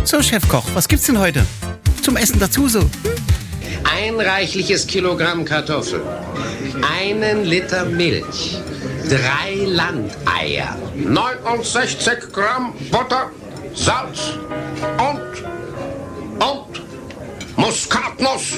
So, Chefkoch, was gibt's denn heute? Zum Essen dazu so? Ein reichliches Kilogramm Kartoffeln, 1 Liter Milch, 3 Landeier, 69 Gramm Butter, Salz und Muskatnuss.